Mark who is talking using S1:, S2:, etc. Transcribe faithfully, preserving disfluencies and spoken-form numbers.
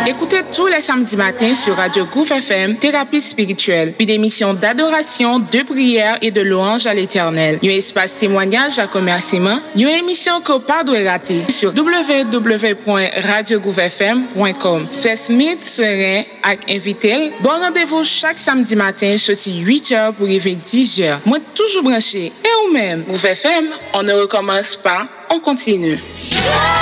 S1: Écoutez tous les samedis matins sur Radio Gouffre F M, Thérapie spirituelle, une émission d'adoration, de prière et de louange à l'Éternel. Un espace témoignage à remerciement, une émission que pas doit rater sur w w w point radio gouffre f m point com. C'est Smith serein avec invité. Bon rendez-vous chaque samedi matin, sorti huit heures pour arriver dix heures. Moi toujours branché. Et ou même, Gouffre F M, on ne recommence pas, on continue.